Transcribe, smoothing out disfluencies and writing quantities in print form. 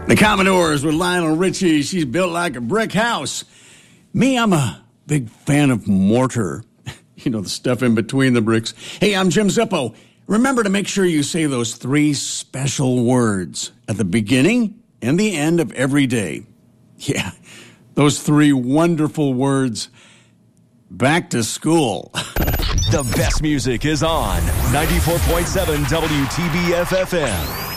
The Commodores with Lionel Richie. She's built like a brick house. Me, I'm a big fan of mortar. You know, the stuff in between the bricks. Hey, I'm Jim Zippo. Remember to make sure you say those 3 special words at the beginning and the end of every day. Yeah, those 3 wonderful words. Back to school. The best music is on 94.7 WTBF FM.